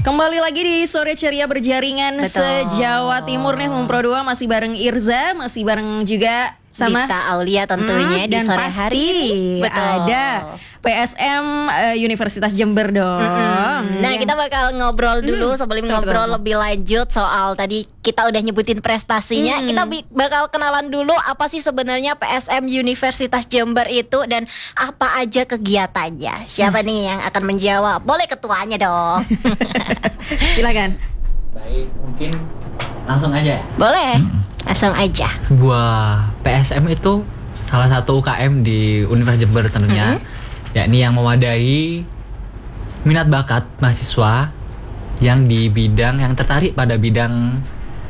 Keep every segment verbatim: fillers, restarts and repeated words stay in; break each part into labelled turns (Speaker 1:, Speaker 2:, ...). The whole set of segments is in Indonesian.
Speaker 1: Kembali lagi di Sore Ceria Berjaringan se-Jawa Timur nih, Mempro dua masih bareng Irza, masih bareng juga sama
Speaker 2: Dita Aulia tentunya
Speaker 1: hmm,
Speaker 2: di
Speaker 1: dan
Speaker 2: sore
Speaker 1: pasti
Speaker 2: hari ini. Betul.
Speaker 1: Ada P S M uh, Universitas Jember dong.
Speaker 2: Mm-hmm. Nah, kita bakal ngobrol dulu hmm, sebelum betul, ngobrol betul. lebih lanjut soal tadi kita udah nyebutin prestasinya. Hmm. Kita bi- bakal kenalan dulu apa sih sebenarnya P S M Universitas Jember itu dan apa aja kegiatannya. Siapa hmm. nih yang akan menjawab? Boleh ketuanya dong.
Speaker 1: Silakan.
Speaker 3: Baik, mungkin langsung aja ya?
Speaker 2: Boleh. Hmm. Langsung aja.
Speaker 3: Sebuah P S M itu salah satu U K M di Universitas Jember tentunya, mm-hmm. yakni yang mewadahi minat bakat mahasiswa yang di bidang yang tertarik pada bidang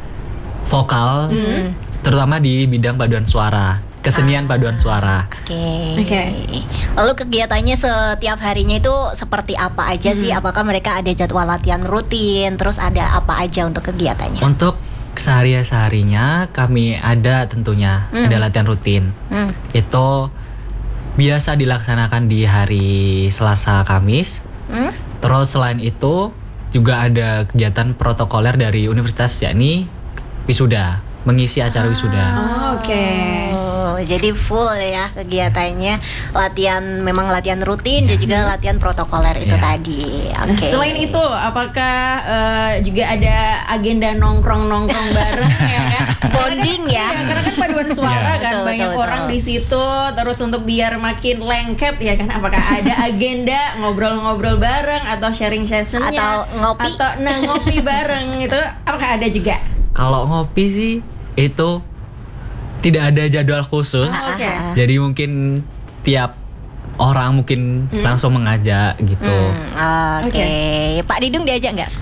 Speaker 3: vokal, mm-hmm. terutama di bidang paduan suara, kesenian ah, paduan suara.
Speaker 2: Oke. Okay. Okay. Lalu kegiatannya setiap harinya itu seperti apa aja mm-hmm. sih? Apakah mereka ada jadwal latihan rutin? Terus ada apa aja untuk kegiatannya?
Speaker 3: Untuk sehari-harinya kami ada tentunya hmm. ada latihan rutin. Hmm. Itu biasa dilaksanakan di hari Selasa Kamis. Hmm. Terus selain itu juga ada kegiatan protokoler dari universitas, yakni wisuda, mengisi acara wisuda.
Speaker 1: Oh, Oke. Okay.
Speaker 2: Oh, jadi full ya kegiatannya, latihan memang latihan rutin yeah. dan juga latihan protokoler yeah. itu tadi. Oke. Okay.
Speaker 1: Selain itu, apakah uh, juga ada agenda nongkrong-nongkrong bareng ya kan?
Speaker 2: Bonding ya.
Speaker 1: Ya, karena kan paduan suara yeah. kan betul, banyak betul, orang betul. di situ. Terus untuk biar makin lengket ya kan, apakah ada agenda ngobrol-ngobrol bareng atau sharing sessionnya
Speaker 2: atau ngopi
Speaker 1: atau nah ngopi bareng itu apakah ada juga?
Speaker 3: Kalau ngopi sih itu tidak ada jadwal khusus,
Speaker 1: oh, okay.
Speaker 3: jadi mungkin tiap orang mungkin hmm. langsung mengajak gitu.
Speaker 2: Hmm, Oke, okay. okay. Pak Didung diajak nggak?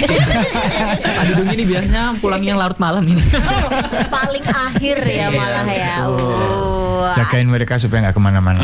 Speaker 3: Pak Didung ini biasanya pulangnya larut malam ini.
Speaker 2: Oh, paling akhir ya malah ya. Oh.
Speaker 4: Jagain mereka supaya nggak kemana-mana.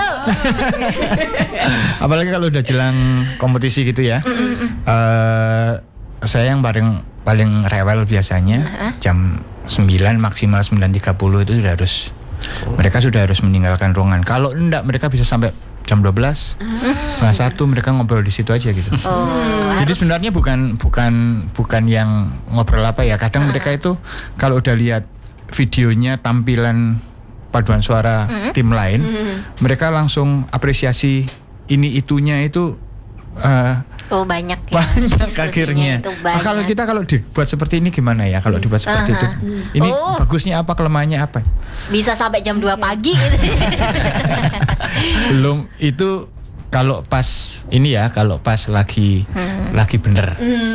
Speaker 4: Apalagi kalau udah jelang kompetisi gitu ya. uh, saya yang paling paling rewel biasanya uh-huh. jam sembilan maksimal sembilan tiga puluh itu sudah harus oh. mereka sudah harus meninggalkan ruangan. Kalau enggak mereka bisa sampai jam dua belas, uh-huh. setengah satu mereka ngobrol di situ aja gitu. Oh, jadi harus. Sebenarnya bukan bukan bukan yang ngobrol apa ya. Kadang uh-huh. mereka itu kalau udah lihat videonya tampilan paduan suara uh-huh. tim lain, uh-huh. mereka langsung apresiasi ini itunya itu. Uh,
Speaker 2: oh banyak ya.
Speaker 4: Banyak akhirnya. Nah, kalau kita kalau dibuat seperti ini gimana ya? Kalau dibuat seperti uh-huh. itu, ini oh. bagusnya apa, kelemahannya apa?
Speaker 2: Bisa sampai jam dua pagi gitu.
Speaker 4: Belum itu kalau pas ini ya, kalau pas lagi hmm. lagi bener. Hmm.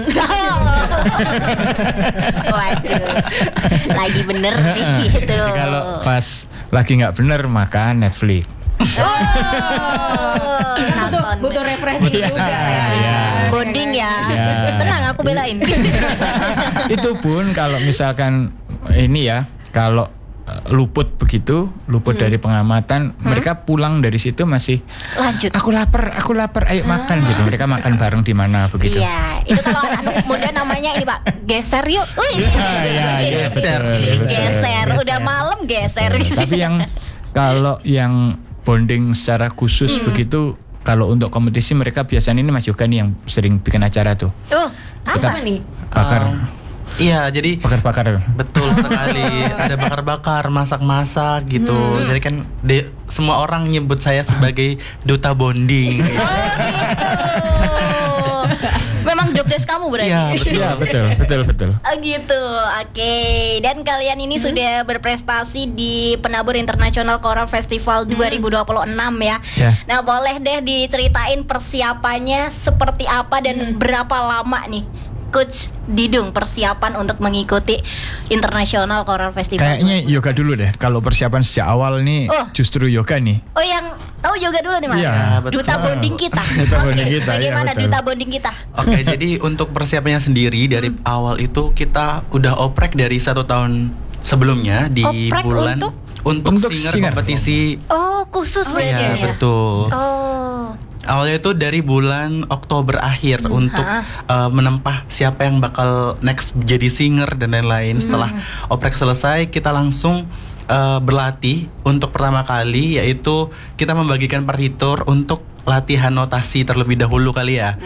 Speaker 2: Waduh, lagi bener nih gitu.
Speaker 4: Kalau pas lagi nggak bener maka Netflix.
Speaker 1: Oh, butuh, butuh refreshing
Speaker 4: ya,
Speaker 1: juga ya.
Speaker 4: ya.
Speaker 2: Bonding ya.
Speaker 4: ya.
Speaker 2: Tenang, aku belain.
Speaker 4: Itu pun kalau misalkan ini ya, kalau luput begitu, luput hmm. dari pengamatan, hmm? mereka pulang dari situ masih
Speaker 2: lanjut.
Speaker 4: Aku lapar, aku lapar, ayo ah. makan gitu. Mereka makan bareng di mana begitu.
Speaker 2: Iya, itu kalau anak muda namanya ini Pak, geser yuk. Wih.
Speaker 4: Iya, iya, ya,
Speaker 2: geser.
Speaker 4: Betul,
Speaker 2: geser,
Speaker 4: betul.
Speaker 2: udah malam geser.
Speaker 4: Betul. Tapi yang kalau yang bonding secara khusus hmm. begitu, kalau untuk kompetisi mereka biasanya ini Mas Yoga nih yang sering bikin acara tuh.
Speaker 2: Oh, apa nih?
Speaker 4: Bakar.
Speaker 5: Um, iya, jadi
Speaker 4: bakar-bakar.
Speaker 5: Betul sekali. Ada bakar-bakar, masak-masak gitu. Hmm. Jadi kan de, semua orang nyebut saya sebagai duta bonding.
Speaker 2: Oh, gitu. Memang job desk kamu berarti?
Speaker 5: Iya, betul.
Speaker 4: Ya, betul, betul, betul.
Speaker 2: Oh gitu, oke. Okay. Dan kalian ini hmm. sudah berprestasi di Penabur International Choral Festival hmm. dua ribu dua puluh enam ya. ya. Nah, boleh deh diceritain persiapannya seperti apa dan hmm. berapa lama nih Coach Didung persiapan untuk mengikuti International Choral Festival?
Speaker 4: Kayaknya yoga dulu deh. Kalau persiapan sejak awal nih oh. justru yoga nih.
Speaker 2: Oh, yang tahu oh, yoga dulu nih Mas?
Speaker 4: Iya,
Speaker 2: duta bonding kita.
Speaker 4: Duta bonding
Speaker 2: okay.
Speaker 4: kita.
Speaker 2: Bagaimana
Speaker 4: ya,
Speaker 2: duta bonding kita?
Speaker 5: Oke, okay, jadi untuk persiapannya sendiri dari hmm. awal itu kita udah oprek dari satu tahun sebelumnya di
Speaker 2: oprek
Speaker 5: bulan
Speaker 2: untuk
Speaker 5: untuk, untuk singer, singer kompetisi.
Speaker 2: Oh, khusus
Speaker 5: oh,
Speaker 2: berarti
Speaker 5: ya,
Speaker 2: ya.
Speaker 5: Betul.
Speaker 2: Oh.
Speaker 5: Awalnya itu dari bulan Oktober akhir hmm, untuk uh, menempah siapa yang bakal next jadi singer dan lain-lain. Setelah hmm. oprek selesai, kita langsung uh, berlatih untuk pertama kali, yaitu kita membagikan partitur untuk latihan notasi terlebih dahulu kali ya.